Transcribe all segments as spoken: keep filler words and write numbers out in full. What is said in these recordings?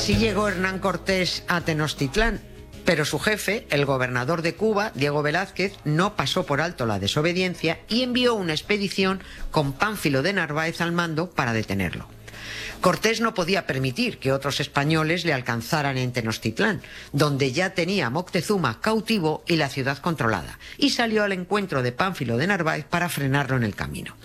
Así llegó Hernán Cortés a Tenochtitlán, pero su jefe, el gobernador de Cuba, Diego Velázquez, no pasó por alto la desobediencia y envió una expedición con Pánfilo de Narváez al mando para detenerlo. Cortés no podía permitir que otros españoles le alcanzaran en Tenochtitlán, donde ya tenía a Moctezuma cautivo y la ciudad controlada, y salió al encuentro de Pánfilo de Narváez para frenarlo en el camino.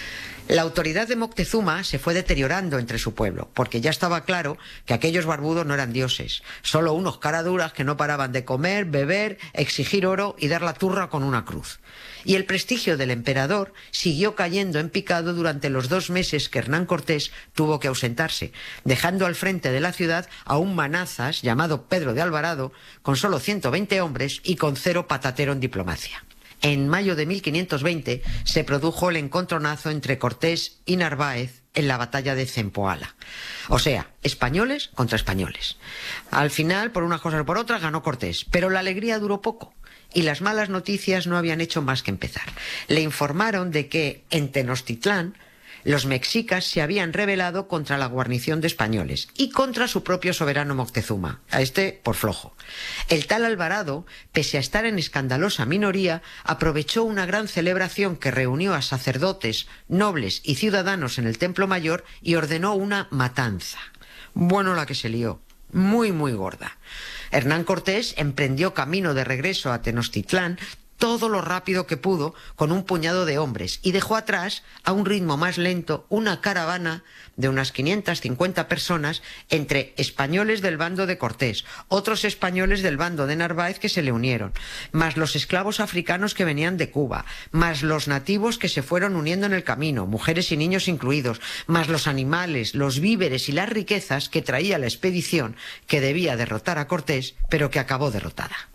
La autoridad de Moctezuma se fue deteriorando entre su pueblo, porque ya estaba claro que aquellos barbudos no eran dioses, solo unos caraduras que no paraban de comer, beber, exigir oro y dar la turra con una cruz. Y el prestigio del emperador siguió cayendo en picado durante los dos meses que Hernán Cortés tuvo que ausentarse, dejando al frente de la ciudad a un manazas llamado Pedro de Alvarado, con solo ciento veinte hombres y con cero patatero en diplomacia. En mayo de mil quinientos veinte se produjo el encontronazo entre Cortés y Narváez en la batalla de Zempoala. O sea, españoles contra españoles. Al final, por unas cosas o por otras, ganó Cortés, pero la alegría duró poco. Y las malas noticias no habían hecho más que empezar. Le informaron de que en Tenochtitlán los mexicas se habían rebelado contra la guarnición de españoles y contra su propio soberano Moctezuma, a este por flojo. El tal Alvarado, pese a estar en escandalosa minoría, aprovechó una gran celebración que reunió a sacerdotes, nobles y ciudadanos en el Templo Mayor y ordenó una matanza. Bueno, la que se lió. Muy, muy gorda. Hernán Cortés emprendió camino de regreso a Tenochtitlán todo lo rápido que pudo con un puñado de hombres y dejó atrás, a un ritmo más lento, una caravana de unas quinientas cincuenta personas entre españoles del bando de Cortés, otros españoles del bando de Narváez que se le unieron, más los esclavos africanos que venían de Cuba, más los nativos que se fueron uniendo en el camino, mujeres y niños incluidos, más los animales, los víveres y las riquezas que traía la expedición que debía derrotar a Cortés, pero que acabó derrotada.